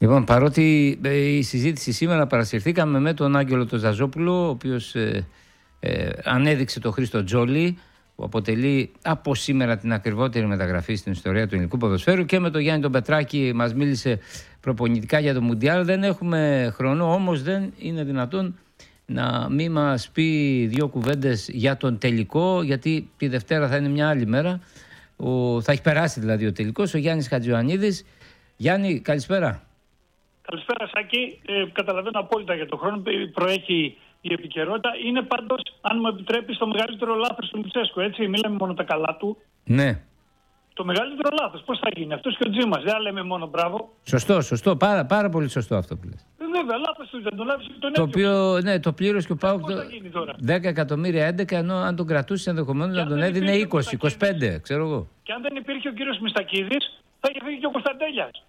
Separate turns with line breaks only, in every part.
Λοιπόν, παρότι η συζήτηση σήμερα παρασυρθήκαμε με τον Άγγελο τον Ζαζόπουλο, ο οποίος ανέδειξε τον Χρήστο Τζόλι, που αποτελεί από σήμερα την ακριβότερη μεταγραφή στην ιστορία του ελληνικού ποδοσφαίρου, και με τον Γιάννη τον Πετράκη μας μίλησε προπονητικά για το Μουντιάλ. Δεν έχουμε χρόνο, όμως δεν είναι δυνατόν να μην μας πει δύο κουβέντες για τον τελικό, γιατί τη Δευτέρα θα είναι μια άλλη μέρα. Θα έχει περάσει δηλαδή ο τελικός. Ο Γιάννης Χατζιωαννίδης. Γιάννη, καλησπέρα.
Καλησπέρα, Σάκη. Καταλαβαίνω απόλυτα για τον χρόνο. Προέχει η επικαιρότητα. Είναι πάντως, αν μου επιτρέπεις, το μεγαλύτερο λάθος του Λουτσέσκου. Έτσι, μιλάμε μόνο τα καλά του.
Ναι.
Το μεγαλύτερο λάθος. Πώς θα γίνει? Αυτός και ο Τζίμας. Δεν λέμε μόνο μπράβο.
Σωστό. Πάρα πολύ σωστό αυτό που λες.
Βέβαια, λάθος του ήταν.
Το οποίο, ναι, το πλήρωσε και ο ΠΑΟΚ 10 εκατομμύρια 11, ενώ αν τον κρατούσε ενδεχομένως να τον έδινε 20, 25, ξέρω εγώ.
Και αν δεν υπήρχε ο κύριος Μιστακίδης, θα είχε φύγει και ο Κωνσταντέλιας.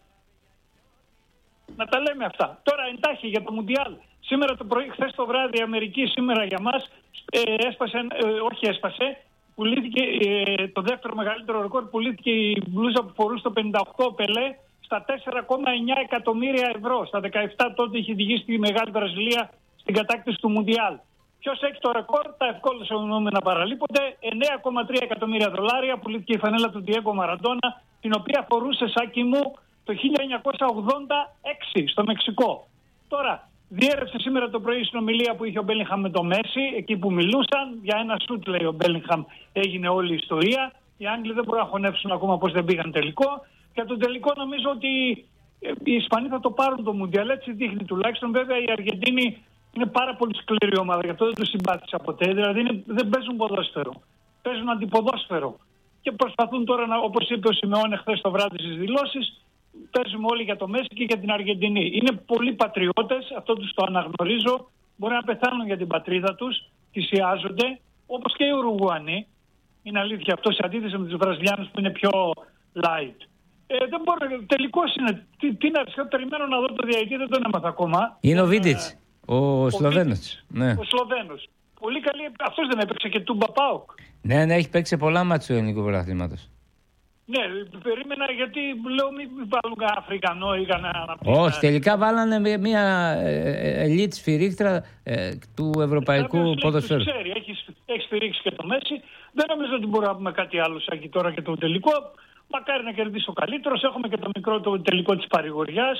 Να τα λέμε αυτά. Τώρα εντάχει για το Μουντιάλ. Σήμερα το πρωί, χθες το βράδυ, η Αμερική, σήμερα για μας, έσπασε. Πουλήθηκε το δεύτερο μεγαλύτερο ρεκόρ. Πουλήθηκε η μπλούζα που φορούσε το 58 Πελέ στα 4,9 εκατομμύρια ευρώ. Στα 17 τότε είχε οδηγήσει τη Μεγάλη Βραζιλία στην κατάκτηση του Μουντιάλ. Ποιος έχει το ρεκόρ? Τα ευκολότερα παραλείπονται. 9,3 εκατομμύρια δολάρια. Πουλήθηκε η φανέλα του Διέγκο Μαραντόνα, την οποία φορούσε, Σάκη μου, το 1986 στο Μεξικό. Τώρα, διέρευσε σήμερα το πρωί η συνομιλία που είχε ο Μπέλιγχαμ με το Μέση, εκεί που μιλούσαν. Για ένα σουτ, λέει ο Μπέλιγχαμ, έγινε όλη η ιστορία. Οι Άγγλοι δεν μπορούν να χωνέψουν ακόμα πως δεν πήγαν τελικό. Για τον τελικό νομίζω ότι οι Ισπανοί θα το πάρουν το Μουντιάλ, έτσι δείχνει τουλάχιστον. Βέβαια η Αργεντίνη είναι πάρα πολύ σκληρή ομάδα, γι' αυτό δεν του συμπάθησα ποτέ. Δηλαδή δεν παίζουν ποδόσφαιρο, παίζουν αντιποδόσφαιρο. Και προσπαθούν τώρα, όπως είπε ο Σιμεώνε χθες το βράδυ στις δηλώσεις, παίζουμε όλοι για το Μέση και για την Αργεντινή. Είναι πολλοί πατριώτες, αυτό τους το αναγνωρίζω. Μπορεί να πεθάνουν για την πατρίδα τους, θυσιάζονται, όπως και οι Ουρουγουανοί. Είναι αλήθεια αυτό, σε αντίθεση με τους Βραζιλιάνους που είναι πιο light. Δεν μπορώ, τελικός είναι. Τι να ρωτήσω, περιμένω να δω το διαιτητή, δεν τον έμαθα ακόμα.
Είναι ο Βίντιτς, ο Σλοβαίνος. Ναι.
Ο Σλοβαίνος. Πολύ καλή, αυτός δεν έπαιξε και του Μπαπάουκ.
Ναι, έχει παίξει πολλά μάτς του ελληνικού πρωταθλήματος.
Ναι, περίμενα γιατί λέω μην βάλουν κανένα Αφρικανό ή κανένα.
Όχι, τελικά βάλανε μια ελίτ σφυρίχτρα του ευρωπαϊκού ποδοσφαίρου.
Έχει σφυρίξει και το Μέση. Δεν νομίζω ότι μπορούμε να πούμε κάτι άλλο Σάκη τώρα για το τελικό. Μακάρι να κερδίσει ο καλύτερος. Έχουμε και το μικρό το τελικό της παρηγοριάς.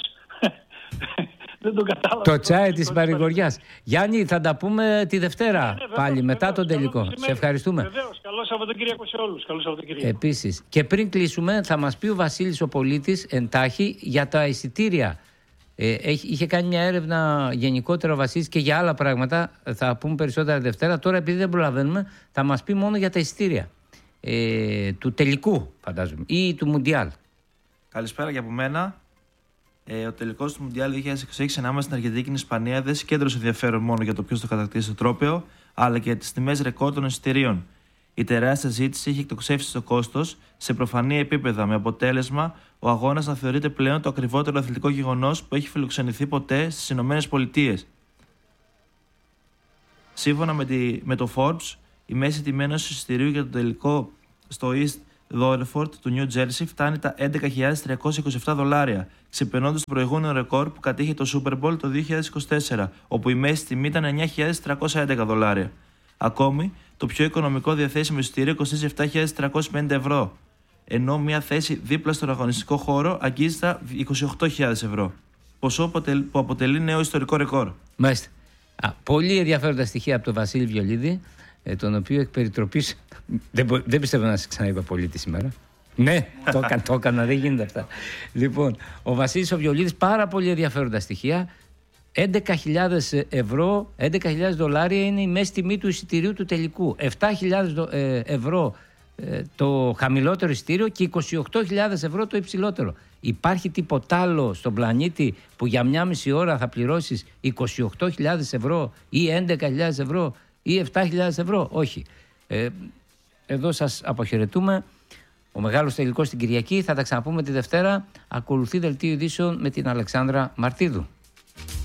Δεν τον κατάλαβα.
Το τσάι της παρηγοριάς. Γιάννη, θα τα πούμε τη Δευτέρα πάλι μετά τον τελικό. Σε ευχαριστούμε.
Βεβαίως. Καλό Σαββατοκύριακο σε όλους. Καλό Σαββατοκύριακο.
Επίσης. Και πριν κλείσουμε, θα μας πει ο Βασίλης ο Πολίτης εντάχει για τα εισιτήρια. Είχε κάνει μια έρευνα γενικότερα ο Βασίλης και για άλλα πράγματα. Θα πούμε περισσότερα Δευτέρα. Τώρα, επειδή δεν προλαβαίνουμε, θα μας πει μόνο για τα εισιτήρια. Του τελικού, φαντάζομαι, ή του Μουντιάλ.
Καλησπέρα και από μένα. Ο τελικός του Μουντιάλ 2026 ανάμεσα στην Αργεντινή και την Ισπανία δεν συγκέντρωσε ενδιαφέρον μόνο για το ποιος θα κατακτήσει το τρόπαιο, αλλά και για τις τιμές ρεκόρ των εισιτηρίων. Η τεράστια ζήτηση είχε εκτοξεύσει το κόστος σε προφανή επίπεδα, με αποτέλεσμα ο αγώνας να θεωρείται πλέον το ακριβότερο αθλητικό γεγονός που έχει φιλοξενηθεί ποτέ στις ΗΠΑ. Σύμφωνα με το Forbes, η μέση τιμή ενός εισιτηρίου για το τελικό στο East Rutherford του Νιου Τζέρσι φτάνει τα $11.327, ξεπερνώντας το προηγούμενο ρεκόρ που κατήχε το Super Bowl το 2024, όπου η μέση τιμή ήταν $9.311. Ακόμη, το πιο οικονομικό διαθέσιμο εισιτήριο κοστίζει €7.350, ενώ μια θέση δίπλα στον αγωνιστικό χώρο αγγίζει τα €28.000, ποσό που αποτελεί νέο ιστορικό ρεκόρ.
Μάλιστα. Πολύ ενδιαφέροντα στοιχεία από τον Βασίλη Βιολίδη, τον οποίο εκ περιτροπής δεν πιστεύω να σε ξαναείπα Πολίτη σήμερα. Ναι, το έκανα, δεν γίνεται αυτά. Λοιπόν, ο Βασίλης ο Βιολίδης, πάρα πολύ ενδιαφέροντα στοιχεία. $11.000 είναι η μέση τιμή του εισιτηρίου του τελικού. €7.000 το χαμηλότερο εισιτήριο και €28.000 το υψηλότερο. Υπάρχει τίποτα άλλο στον πλανήτη που για μια μισή ώρα θα πληρώσεις €28.000 ή €11.000 ή €7.000? Όχι. Εδώ σας αποχαιρετούμε. Ο μεγάλος τελικός στην Κυριακή. Θα τα ξαναπούμε τη Δευτέρα. Ακολουθεί δελτίο ειδήσεων με την Αλεξάνδρα Μαρτίδου.